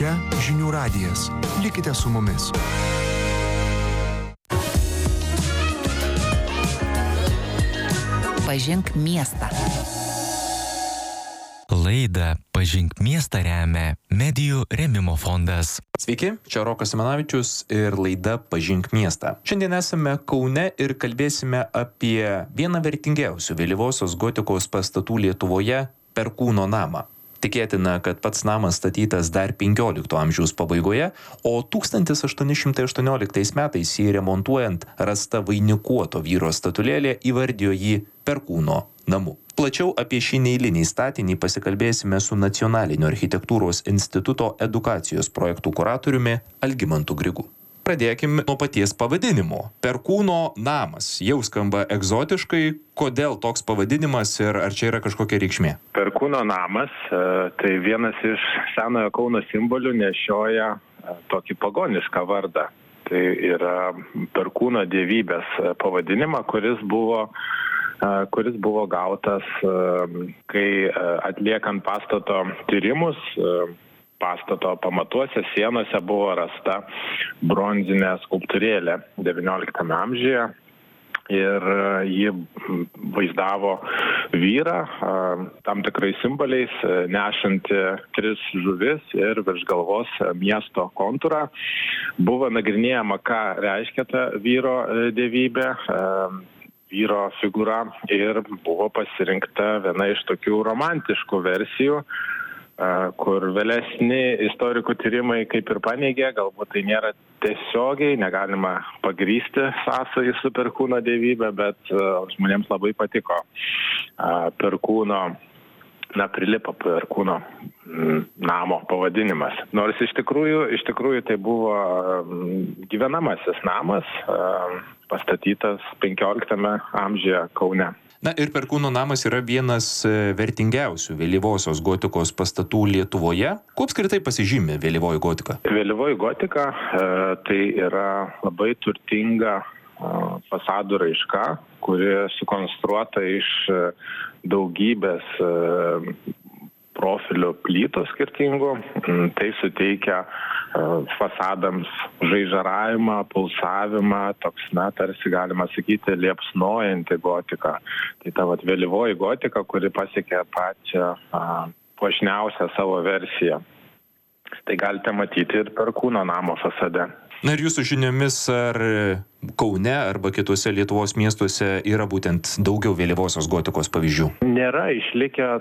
Čia Žinių radijas. Likite su mumis. Pažink miestą. Laidą Pažink miestą remia Medijų rėmimo fondas. Sveiki, čia Rokas Simanavičius ir laida Pažink miestą. Šiandien esame Kaune ir kalbėsime apie vieną vertingiausių vėlyvosios gotikos pastatų Lietuvoje – Perkūno namą. Tikėtina, kad pats namas statytas dar 15 amžiaus pabaigoje, o 1818 metais jį remontuojant rasta vainikuoto vyro statulėlė įvardijo jį Perkūno namu. Plačiau apie šį neeilinį statinį pasikalbėsime su Nacionalinio architektūros instituto edukacijos projektų kuratoriumi Algimantu Grigu. Pradėkime nuo paties pavadinimo. Perkūno namas. Jau skamba egzotiškai. Kodėl toks pavadinimas ir ar čia yra kažkokia reikšmė? Perkūno namas tai vienas iš senojo Kauno simbolių nešioja tokį pagonišką vardą. Tai yra Perkūno dievybės pavadinimą, kuris buvo gautas, kai atliekant pastato tyrimus, pastato pamatuose, sienose buvo rasta bronzinė skulptūrėlė XIX amžiuje ir ji vaizdavo vyrą tam tikrais simboliais nešantį 3 žuvis ir virš galvos miesto kontūrą. Buvo nagrinėjama, ką reiškia ta vyro dievybė, vyro figūra ir buvo pasirinkta viena iš tokių romantiškų versijų, kur vėlesni istorikų tyrimai kaip ir paneigė, galbūt tai nėra tiesiogiai, negalima pagrįsti sąsajų su Perkūno dievybė, bet žmonėms labai patiko Perkūno, prilipo Perkūno namo pavadinimas. Nors iš tikrųjų tai buvo gyvenamasis namas, pastatytas 15 amžiuje Kaune. Na ir Perkūno namas yra vienas vertingiausių vėlyvosios gotikos pastatų Lietuvoje. Kuo apskritai pasižymi vėlyvoji gotika? Vėlyvoji gotika tai yra labai turtinga fasadų raiška, kuri sukonstruota iš daugybės profilių plytų skirtingų. Tai suteikia fasadams žaižaravimą, pulsavimą, toks, tarsi galima sakyti, liepsnojanti gotika. Tai ta vėlyvoji gotika, kuri pasiekė pačią puošniausią savo versiją. Tai galite matyti ir Perkūno namo fasade. Na ir jūsų žiniomis, ar Kaune arba kituose Lietuvos miestuose yra būtent daugiau vėlyvosios gotikos pavyzdžių? Nėra išlikę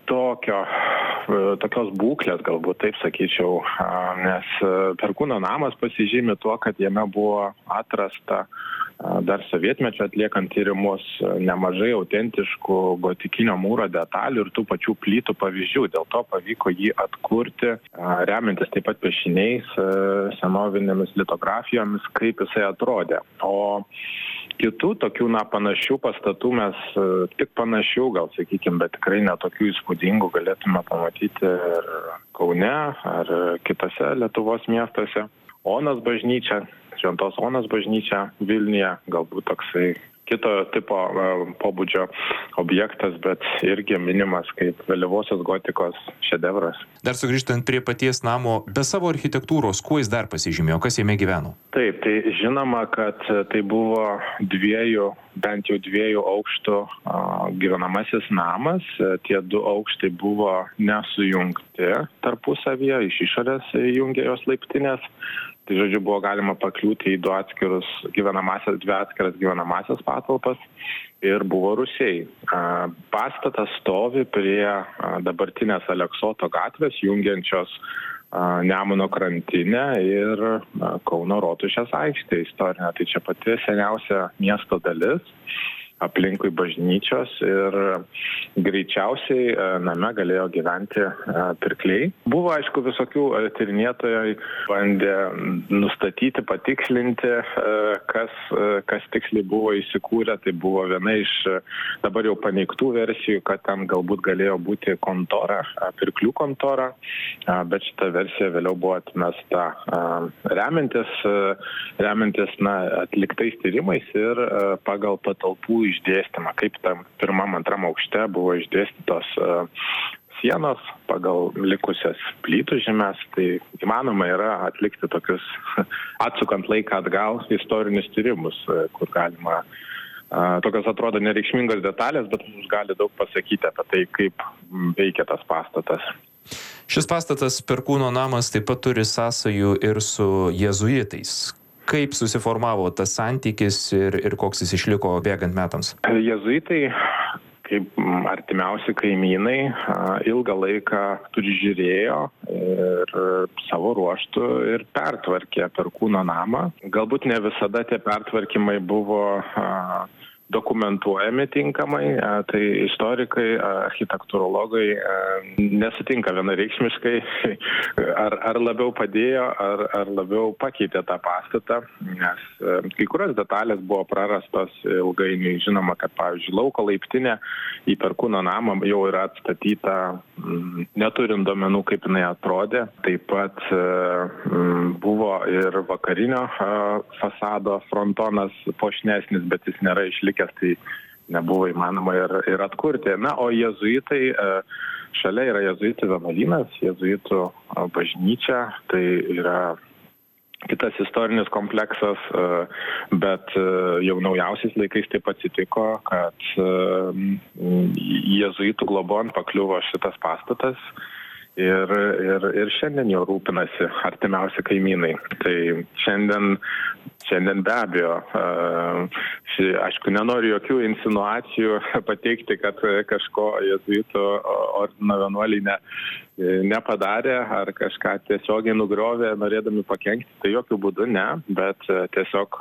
tokios būklės, galbūt taip sakyčiau, nes Perkūno namas pasižymi tuo, kad jame buvo atrasta dar sovietmečio atliekant tyrimus nemažai autentiškų gotikinio mūro detalių ir tų pačių plytų pavyzdžių. Dėl to pavyko jį atkurti, remiantis taip pat piešiniais, senovinėmis litografijomis, kaip jisai atrodė. O kitų tokių panašių pastatų mes tik panašių, gal sakykime, bet tikrai netokių įspūdingų galėtume pamatyti ir Kaune ar kitose Lietuvos miestuose. Onos bažnyčia, Šventos Onos bažnyčia Vilniuje, galbūt toksai kito tipo pobūdžio objektas, bet irgi minimas kaip vėlyvosios gotikos šedevras. Dar sugrįžtant prie paties namo, be savo architektūros, kuo jis dar pasižymėjo, kas jame gyveno? Taip, tai žinoma, kad tai buvo bent jau dviejų aukštų gyvenamasis namas. Tie 2 aukštai buvo nesujungti tarpusavyje, iš išorės jungė jos laiptinės. Tai žodžiu, buvo galima pakliūti į 2 atskiras gyvenamasias patalpas ir buvo rūsiai. Pastatas stovi prie dabartinės Aleksoto gatvės, jungiančios Nemuno krantinę ir Kauno Rotušės aikštę istorinę. Tai čia pati seniausia miesto dalis, aplinkui bažnyčios ir greičiausiai name galėjo gyventi pirkliai. Buvo, aišku, visokių tyrinėtojai bandė nustatyti, patikslinti, kas tiksliai buvo įsikūrę. Tai buvo viena iš dabar jau paneigtų versijų, kad ten galbūt galėjo būti kontora, pirklių kontora, bet šita versija vėliau buvo atmesta remiantis atliktais tyrimais ir pagal patalpų išdėstymą, kaip tam 1., 2. aukšte buvo išdėstytos sienos, pagal likusias plytų žymes, tai įmanoma yra atlikti tokius, atsukant laiką atgal, istorinius tyrimus, kur galima tokios atrodo nereikšmingos detalės, bet mums gali daug pasakyti apie tai, kaip veikia tas pastatas. Šis pastatas Perkūno namas taip pat turi sąsajų ir su jėzuitais. Kaip susiformavo tas santykis ir koks jis išliko bėgant metams? Jėzuitai, kaip artimiausi kaimynai, ilgą laiką prižiūrėjo ir savo ruožtu ir pertvarkė Perkūno namą. Galbūt ne visada tie pertvarkymai buvo dokumentuojami tinkamai, tai istorikai, architektūrologai nesutinka vienareikšmiškai, ar labiau padėjo, ar labiau pakeitė tą pastatą, nes kai kurios detalės buvo prarastos ilgainiui. Žinoma, kad, pavyzdžiui, lauko laiptinė į Perkūno namą jau yra atstatyta, neturint duomenų, kaip jinai atrodė. Taip pat buvo ir vakarinio fasado frontonas puošnesnis, bet jis nėra išlikęs, tai nebuvo įmanoma ir atkurti. Na, o jėzuitai, šalia yra jėzuitų vienuolynas, jėzuitų bažnyčia, tai yra kitas istorinis kompleksas, bet jau naujausiais laikais taip atsitiko, kad jėzuitų globon pakliuvo šitas pastatas ir šiandien jau rūpinasi artimiausi kaimynai. Tai šiandien be abejo, aišku, nenoriu jokių insinuacijų pateikti, kad kažko jėzuitų ordino vienuoliai nepadarė ar kažką tiesiogiai nugriovė, norėdami pakenkti, tai jokių būdų ne, bet tiesiog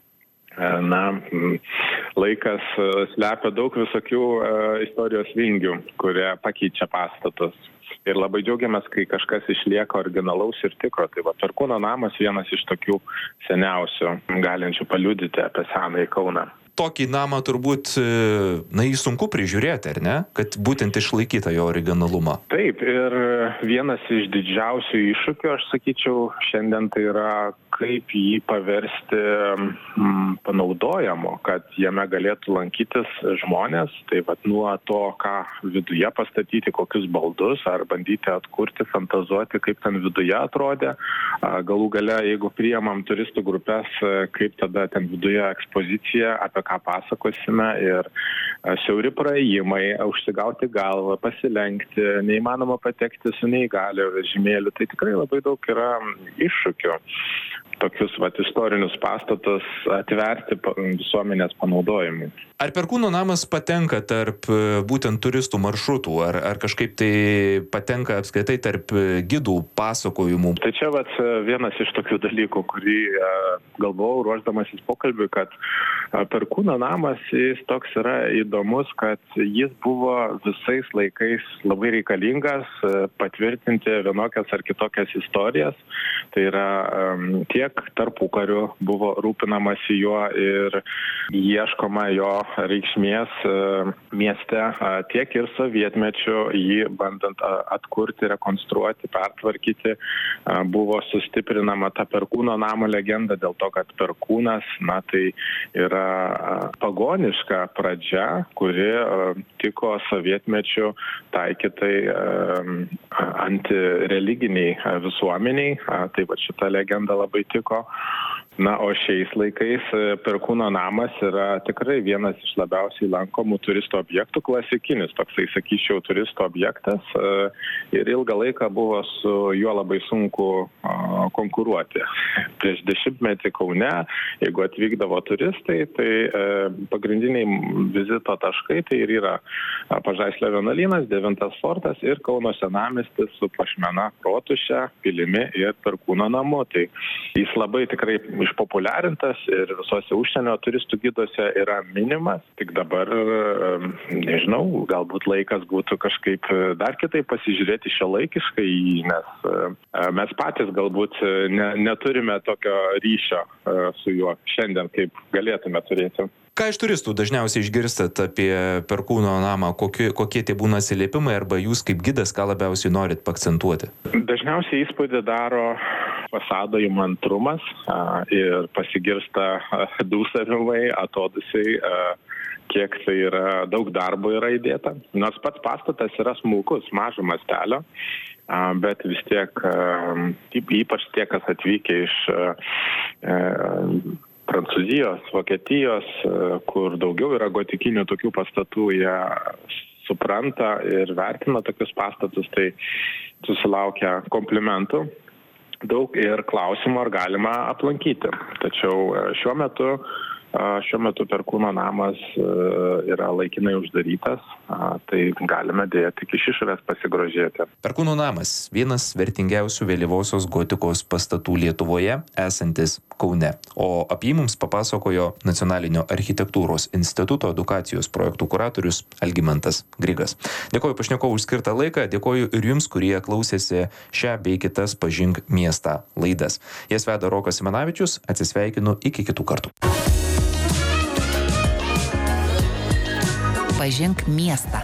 laikas slepia daug visokių istorijos vingių, kurie pakeičia pastatus. Ir labai džiaugiamės, kai kažkas išlieka originalaus ir tikro. Tai va, Perkūno namas vienas iš tokių seniausių, galinčių paliudyti apie senąjį Kauną. Tokį namą turbūt, jį sunku prižiūrėti, ar ne? Kad būtent išlaikyta jo originalumą. Taip, ir vienas iš didžiausių iššūkių, aš sakyčiau, šiandien tai yra, kaip jį paversti panaudojamu, kad jame galėtų lankytis žmonės. Tai vat nuo to, ką viduje pastatyti, kokius baldus, ar bandyti atkurti, fantazuoti, kaip ten viduje atrodė. Galų gale, jeigu priimam turistų grupės, kaip tada ten viduje ekspozicija, apie ką pasakosime, ir siauri praėjimai, užsigauti galvą, pasilenkti, neįmanoma patekti su neįgalio vežimėliu. Tai tikrai labai daug yra iššūkių tokius istorinius pastatus atverti visuomenės panaudojimui. Ar Perkūno namas patenka tarp būtent turistų maršrutų, ar kažkaip tai patenka apskritai tarp gidų pasakojimų? Tai čia vienas iš tokių dalykų, kurį galvojau ruošdamasis pokalbiui, kad Perkūno namas jis toks yra įdomus, kad jis buvo visais laikais labai reikalingas patvirtinti vienokias ar kitokias istorijas. Tai yra tiek tarpukariu buvo rūpinamasi juo ir ieškoma jo reikšmės mieste, tiek ir sovietmečiu jį bandant atkurti, rekonstruoti, pertvarkyti, buvo sustiprinama ta Perkūno namo legenda dėl to, kad Perkūnas, tai yra pagoniška pradžia, kuri tiko sovietmečiu taikytai antireliginiai visuomeniai. Tai šita legenda labai tiko. O šiais laikais Perkūno namas yra tikrai vienas iš labiausiai lankomų turistų objektų, klasikinis toksai, sakyčiau, turistų objektas, ir ilgą laiką buvo su juo labai sunku konkuruoti. Prieš 10-metį Kaune, jeigu atvykdavo turistai, tai pagrindiniai vizito taškai tai ir yra Pažaislio vienuolynas, 9 fortas ir Kauno senamiestis su Puošmena, Rotuše, pilimi ir Perkūno namu. Tai jis labai tikrai išpopuliarintas ir visose užsienio turistų giduose yra minimas. Tik dabar, nežinau, galbūt laikas būtų kažkaip dar kitaip pasižiūrėti šiuolaikiškai, nes mes patys galbūt neturime tokio ryšio su juo šiandien, kaip galėtume turėti. Ką iš turistų dažniausiai išgirstat apie Perkūno namą? Kokie tie būna atsiliepimai, arba jūs kaip gidas ką labiausiai norit paakcentuoti? Dažniausiai įspūdį daro fasado įmantrumas ir pasigirsta dūsavimai, atodusiai, kiek tai yra daug darbo yra įdėta. Nors pats pastatas yra smulkus, mažo mastelio, bet vis tiek, ypač tie, kas atvykę iš Prancūzijos, Vokietijos, kur daugiau yra gotikinių tokių pastatų, jie supranta ir vertina tokius pastatus, tai susilaukia komplimentų daug ir klausimų, ar galima aplankyti. Tačiau šiuo metu Perkūno namas yra laikinai uždarytas, tai galime dėja tik iš išorės pasigrožėti. Perkūno namas – vienas vertingiausių vėlyvosios gotikos pastatų Lietuvoje, esantis Kaune. O apie jį mums papasakojo Nacionalinio architektūros instituto edukacijos projektų kuratorius Algimantas Grigas. Dėkoju pašnekovui už skirtą laiką, dėkoju ir jums, kurie klausėsi šią bei kitas Pažink miestą laidas. Jas veda Rokas Simanavičius, atsisveikinu iki kitų kartų. Pažink miestą.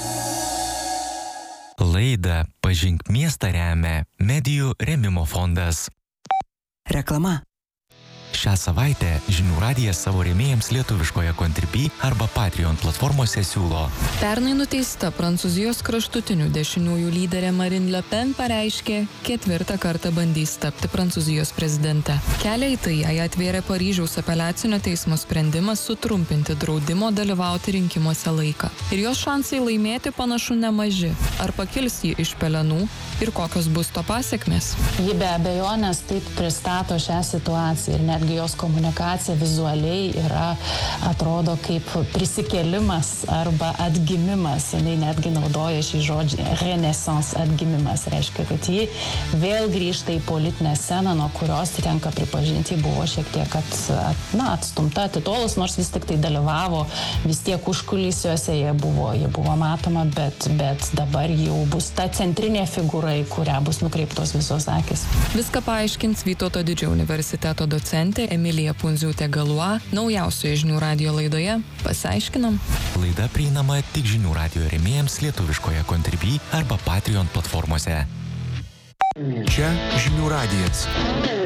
Laidą Pažink miestą remia Medijų rėmimo fondas. Reklama. Šią savaitę Žinių radijas savo rėmėjams lietuviškoje Contribui arba Patreon platformose siūlo. Pernai nuteista Prancūzijos kraštutinių dešiniųjų lyderė Marine Le Pen pareiškė, 4. kartą bandys tapti Prancūzijos prezidente. Kelią į tai jai atvėrė Paryžiaus apeliacinio teismo sprendimas sutrumpinti draudimo dalyvauti rinkimuose laiką. Ir jos šansai laimėti panašu nemaži. Ar pakils ji iš pelenų ir kokios bus to pasekmės? Ji be abejonės taip pristato šią situaciją ir netgi jos komunikacija vizualiai atrodo kaip prisikėlimas arba atgimimas. Jis netgi naudoja šį žodį renaissance, atgimimas. Reiškia, kad ji vėl grįžta į politinę sceną, nuo kurios tenka pripažinti, buvo šiek tiek atstumta, atitolus, nors vis tik tai dalyvavo, vis tiek užkulisiuose jie buvo matoma, bet dabar jau bus ta centrinė figūra, į kurią bus nukreiptos visos akis. Viską paaiškins Vytauto Didžiojo universiteto docentė Emilija Pundziūtė-Galua naujausioje Žinių radijo laidoje. Pasiaiškinam. Laida prieinama tik Žinių radijo rėmėjams lietuviškoje Contribui arba Patreon platformose. Čia Žinių radijas.